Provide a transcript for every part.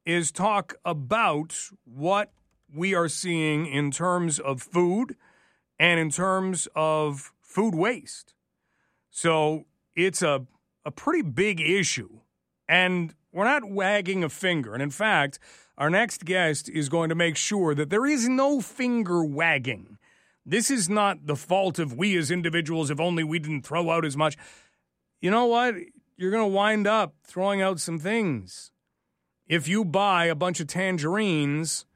is talk about what we are seeing in terms of food and in terms of food waste. So it's a pretty big issue, and we're not wagging a finger. And in fact, our next guest is going to make sure that there is no finger wagging. This is not the fault of we as individuals, if only we didn't throw out as much. You know what? You're going to wind up throwing out some things. If you buy a bunch of tangerines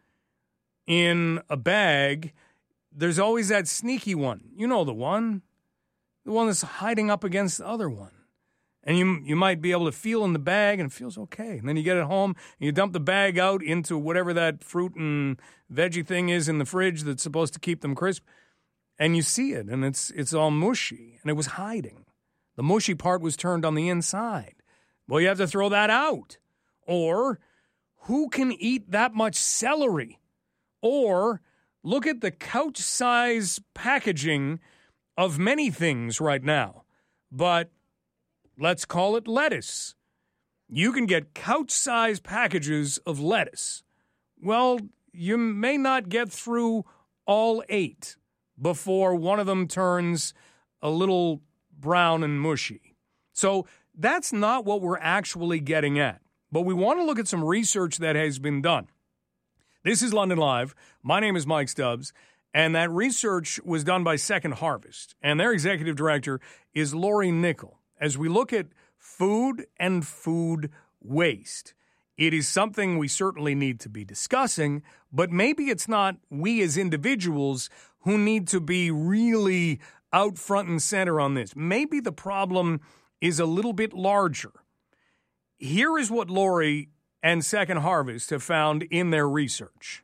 in a bag, there's always that sneaky one. You know the one that's hiding up against the other one. And you might be able to feel in the bag, and it feels okay. And then you get it home, and you dump the bag out into whatever that fruit and veggie thing is in the fridge that's supposed to keep them crisp. And you see it, and it's all mushy, and it was hiding. The mushy part was turned on the inside. Well, you have to throw that out. Or who can eat that much celery? Or look at the couch size packaging of many things right now. But let's call it lettuce. You can get couch size packages of lettuce. Well, you may not get through all 8 before one of them turns a little brown and mushy. So that's not what we're actually getting at. But we want to look at some research that has been done. This is London Live. My name is Mike Stubbs, and that research was done by Second Harvest, and their executive director is Lori Nickel. As we look at food and food waste, it is something we certainly need to be discussing, but maybe it's not we as individuals who need to be really out front and center on this. Maybe the problem is a little bit larger. Here is what Lori and Second Harvest have found in their research.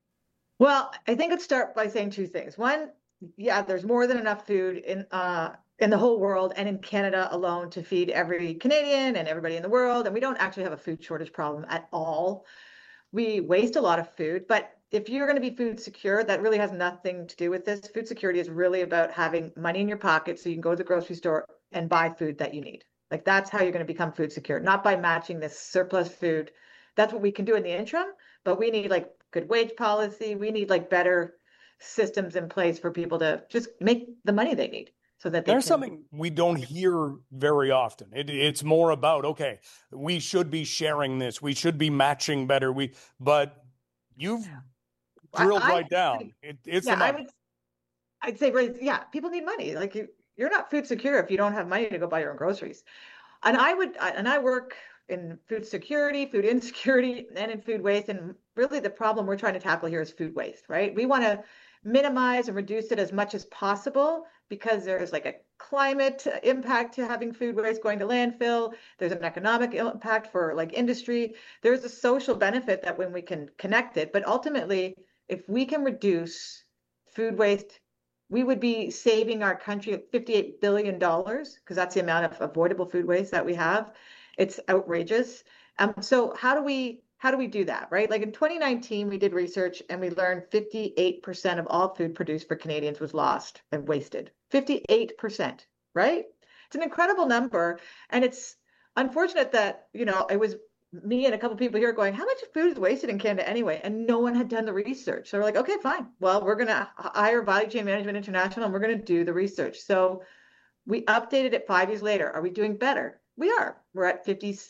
Well, I think I'd start by saying 2 things. One, yeah, there's more than enough food in the whole world and in Canada alone to feed every Canadian and everybody in the world. And we don't actually have a food shortage problem at all. We waste a lot of food, but if you're going to be food secure, that really has nothing to do with this. Food security is really about having money in your pocket so you can go to the grocery store and buy food that you need. Like, that's how you're going to become food secure, not by matching this surplus food. That's what we can do in the interim, but we need like good wage policy. We need like better systems in place for people to just make the money they need so that they There's can... something we don't hear very often. It's more about, okay, we should be sharing this. We should be matching better. But you've drilled right down. It's the money. I'd say, yeah, people need money. Like, you're not food secure if you don't have money to go buy your own groceries. And I work in food security, food insecurity, and in food waste. And really the problem we're trying to tackle here is food waste, right? We want to minimize and reduce it as much as possible because there's like a climate impact to having food waste going to landfill. There's an economic impact for like industry. There's a social benefit that when we can connect it. But ultimately, if we can reduce food waste, we would be saving our country $58 billion because that's the amount of avoidable food waste that we have. It's outrageous. So how do we do that, right? Like in 2019, we did research and we learned 58% of all food produced for Canadians was lost and wasted. 58%, right? It's an incredible number. And it's unfortunate that, it was me and a couple people here going, how much food is wasted in Canada anyway? And no one had done the research. So we're like, okay, fine. Well, we're going to hire Value Chain Management International and we're going to do the research. So we updated it 5 years later. Are we doing better? We are. We're at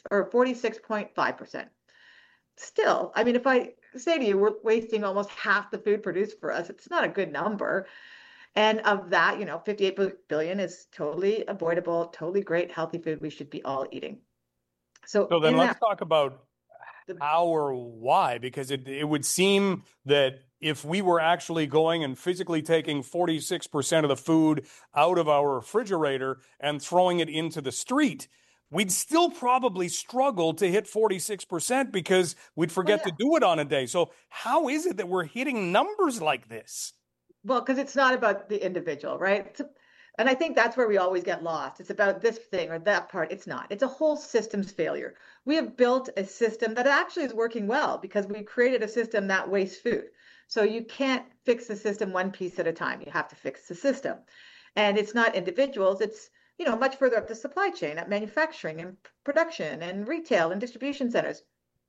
46.5%. Still, I mean, if I say to you, we're wasting almost half the food produced for us, it's not a good number. And of that, 58 billion is totally avoidable, totally great, healthy food we should be all eating. So then let's talk about how or why, because it would seem that if we were actually going and physically taking 46% of the food out of our refrigerator and throwing it into the street, we'd still probably struggle to hit 46% because we'd forget to do it on a day. So how is it that we're hitting numbers like this? Well, because it's not about the individual, right? And I think that's where we always get lost. It's about this thing or that part. It's not. It's a whole systems failure. We have built a system that actually is working well because we created a system that wastes food. So you can't fix the system one piece at a time. You have to fix the system. And it's not individuals. It's, much further up the supply chain at manufacturing and production and retail and distribution centers.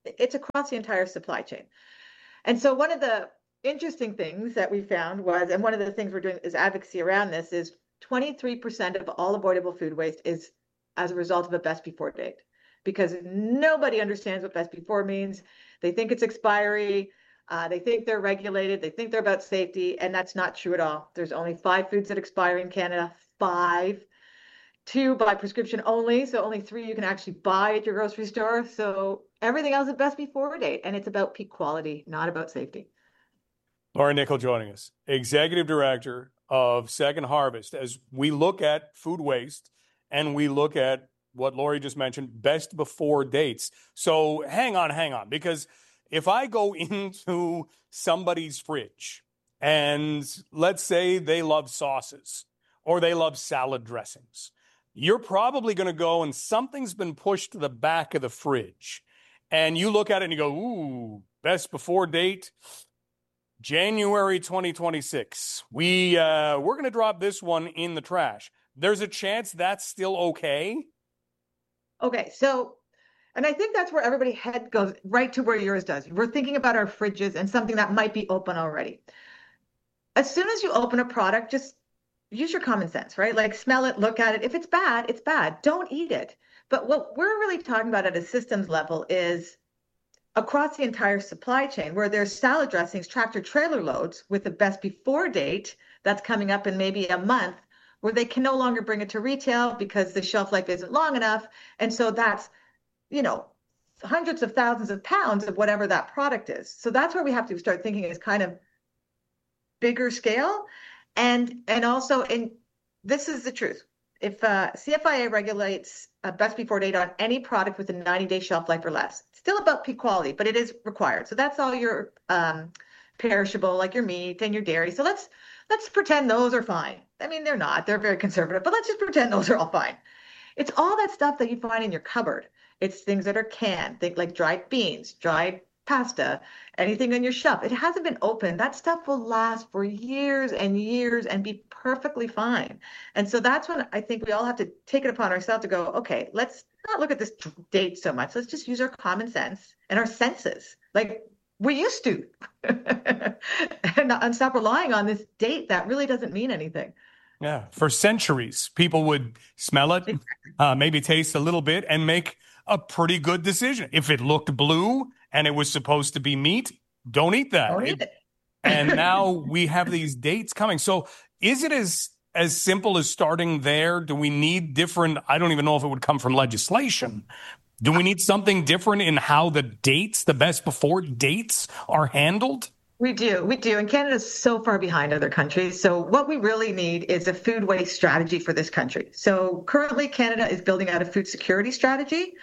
it's across the entire supply chain. And so one of the interesting things that we found was, and one of the things we're doing is advocacy around this, is 23% of all avoidable food waste is as a result of a best before date, because nobody understands what best before means. They think it's expiry. They think they're regulated. They think they're about safety, and that's not true at all. There's only 5 foods that expire in Canada, 5. 2 by prescription only, so only 3 you can actually buy at your grocery store. So everything else is best before date, and it's about peak quality, not about safety. Laurie Nickel joining us, Executive Director of Second Harvest. As we look at food waste and we look at what Laurie just mentioned, best before dates. So hang on, because if I go into somebody's fridge and let's say they love sauces or they love salad dressings, you're probably going to go and something's been pushed to the back of the fridge. And you look at it and you go, ooh, best before date, January 2026. We're going to drop this one in the trash. There's a chance that's still okay? Okay, so, and I think that's where everybody's head goes, right to where yours does. We're thinking about our fridges and something that might be open already. As soon as you open a product, just use your common sense, right? Like smell it, look at it. If it's bad, it's bad. Don't eat it. But what we're really talking about at a systems level is across the entire supply chain, where there's salad dressings, tractor trailer loads with the best before date that's coming up in maybe a month, where they can no longer bring it to retail because the shelf life isn't long enough. And so that's, hundreds of thousands of pounds of whatever that product is. So that's where we have to start thinking is kind of bigger scale. And also, this is the truth. If CFIA regulates a best before date on any product with a 90-day shelf life or less, it's still about peak quality, but it is required. So that's all your perishable, like your meat and your dairy. So let's pretend those are fine. I mean, they're not. They're very conservative, but let's just pretend those are all fine. It's all that stuff that you find in your cupboard. It's things that are canned, think like dried beans, dried pasta, anything on your shelf. It hasn't been opened. That stuff will last for years and years and be perfectly fine. And so that's when I think we all have to take it upon ourselves to go, okay, let's not look at this date so much. Let's just use our common sense and our senses like we used to and stop relying on this date that really doesn't mean anything. Yeah. For centuries, people would smell it, maybe taste a little bit and make a pretty good decision. If it looked blue and it was supposed to be meat, don't eat that. Don't eat it. And now we have these dates coming. So is it as simple as starting there? Do we need different, I don't even know if it would come from legislation. Do we need something different in how the dates, the best before dates are handled? We do. And Canada's so far behind other countries. So what we really need is a food waste strategy for this country. So currently Canada is building out a food security strategy.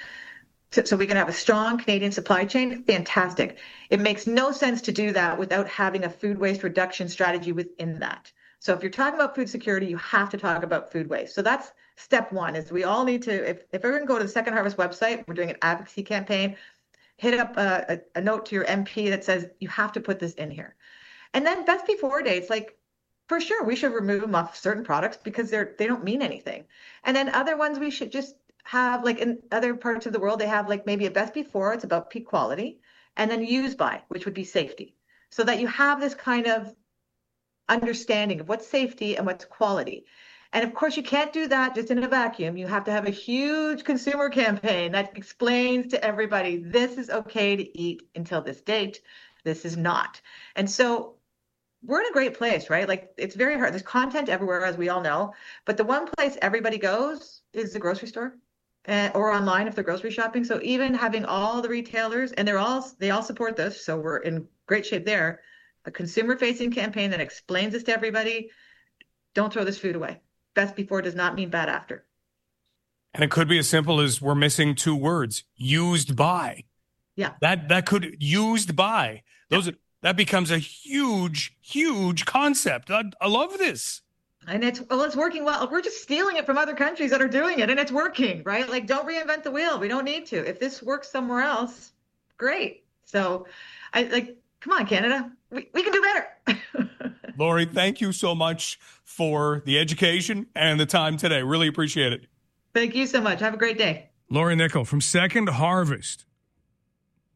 So we can have a strong Canadian supply chain. Fantastic. It makes no sense to do that without having a food waste reduction strategy within that. So if you're talking about food security, you have to talk about food waste. So that's step one, is we all need to, if everyone go to the Second Harvest website, we're doing an advocacy campaign, hit up a note to your MP that says you have to put this in here. And then best before dates, like for sure, we should remove them off certain products because they don't mean anything. And then other ones we should just have, like in other parts of the world, they have like maybe a best before, it's about peak quality, and then use by, which would be safety. So that you have this kind of understanding of what's safety and what's quality. And of course, you can't do that just in a vacuum. You have to have a huge consumer campaign that explains to everybody, this is okay to eat until this date. This is not. And so we're in a great place, right? Like it's very hard. There's content everywhere, as we all know. But the one place everybody goes is the grocery store or online if they're grocery shopping. So even having all the retailers, and they all support this. So we're in great shape there. A consumer facing campaign that explains this to everybody. Don't throw this food away. Best before does not mean bad after. And it could be as simple as we're missing 2 words, used by. Yeah. That could, used by. That becomes a huge, huge concept. I love this. And it's working well. We're just stealing it from other countries that are doing it, and it's working, right? Like, don't reinvent the wheel. We don't need to. If this works somewhere else, great. So come on, Canada. We can do better. Laurie, thank you so much for the education and the time today. Really appreciate it. Thank you so much. Have a great day. Laurie Nickel from Second Harvest.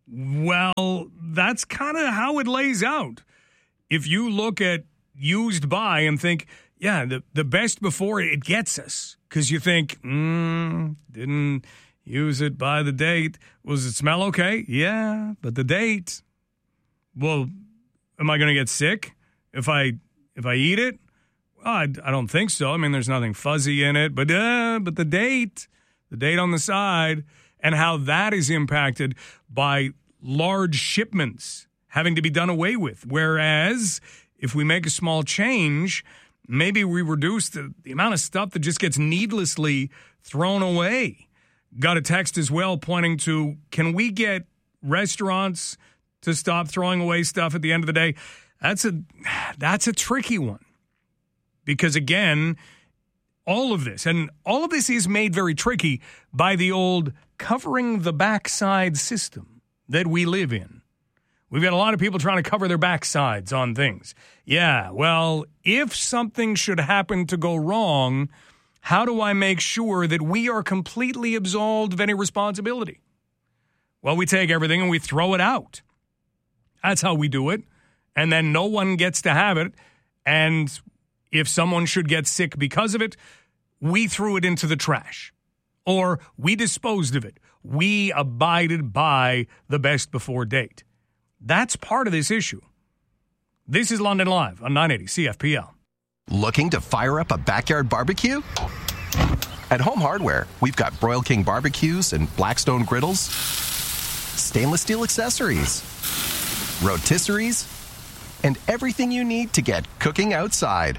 Well, that's kind of how it lays out. If you look at used by and think, yeah, the best before it gets us, because you think, didn't use it by the date. Was it smell okay? Yeah, but the date. Well, am I going to get sick if I eat it? Well, I don't think so. I mean, there's nothing fuzzy in it, but the date on the side, and how that is impacted by large shipments having to be done away with. Whereas if we make a small change, maybe we reduce the amount of stuff that just gets needlessly thrown away. Got a text as well pointing to, can we get restaurants to stop throwing away stuff at the end of the day? That's a tricky one. Because again, all of this is made very tricky by the old covering the backside system that we live in. We've got a lot of people trying to cover their backsides on things. Yeah, well, if something should happen to go wrong, how do I make sure that we are completely absolved of any responsibility? Well, we take everything and we throw it out. That's how we do it. And then no one gets to have it. And if someone should get sick because of it, we threw it into the trash. Or we disposed of it. We abided by the best before date. That's part of this issue. This is London Live on 980 CFPL. Looking to fire up a backyard barbecue? At Home Hardware, we've got Broil King barbecues and Blackstone griddles, stainless steel accessories, rotisseries, and everything you need to get cooking outside.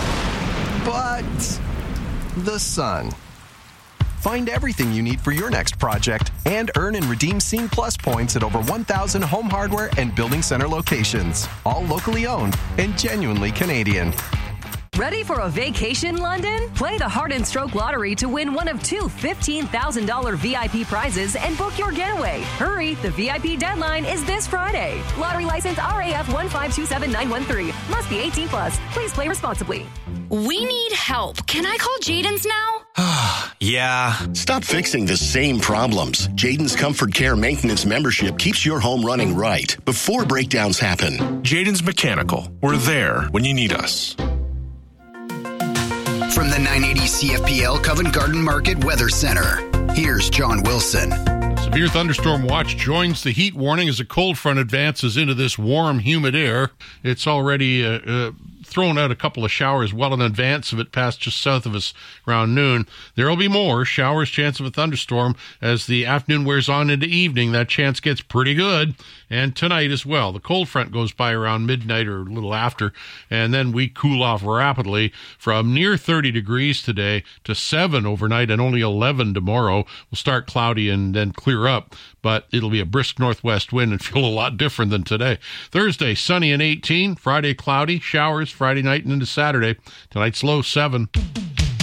But the sun. Find everything you need for your next project and earn and redeem Scene Plus points at over 1,000 Home Hardware and Building Center locations, all locally owned and genuinely Canadian. Ready for a vacation, London? Play the Heart and Stroke Lottery to win one of two $15,000 VIP prizes and book your getaway. Hurry, the VIP deadline is this Friday. Lottery license RAF 1527913. Must be 18 plus. Please play responsibly. We need help. Can I call Jaden's now? Yeah. Stop fixing the same problems. Jaden's Comfort Care Maintenance membership keeps your home running right before breakdowns happen. Jaden's Mechanical. We're there when you need us. From the 980 CFPL Covent Garden Market Weather Center, here's John Wilson. Severe thunderstorm watch joins the heat warning as a cold front advances into this warm, humid air. It's already thrown out a couple of showers well in advance of it, passed just south of us around noon. There will be more showers, chance of a thunderstorm as the afternoon wears on into evening. That chance gets pretty good. And tonight as well. The cold front goes by around midnight or a little after, and then we cool off rapidly from near 30 degrees today to 7 overnight and only 11 tomorrow. We'll start cloudy and then clear up, but it'll be a brisk northwest wind and feel a lot different than today. Thursday, sunny and 18. Friday, cloudy. Showers Friday night and into Saturday. Tonight's low 7.